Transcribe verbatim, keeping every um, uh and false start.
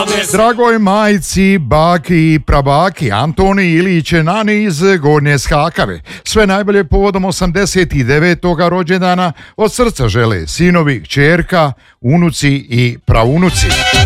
Dragoj majci, baki i prabaki, Antoni Ilić Nani iz Gornje Skakave. Sve najbolje povodom osamdeset devetog rođendana od srca žele sinovi, kćerka, unuci i praunuci.